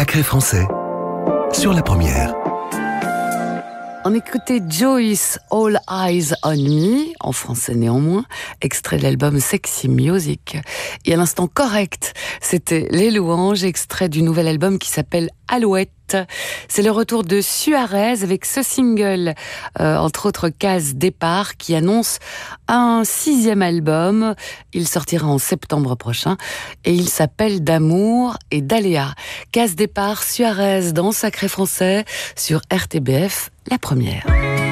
Sacré français, sur la première. On écoutait Joyce, All Eyes on Me, en français néanmoins, extrait de l'album Sexy Music. Et à l'instant correct, c'était Les Louanges, extrait du nouvel album qui s'appelle Alouette. C'est le retour de Suarez avec ce single, entre autres Case Départ, qui annonce un 6e album. Il sortira en septembre prochain et il s'appelle D'amour et d'aléa. Case Départ, Suarez dans Sacré Français sur RTBF, la première.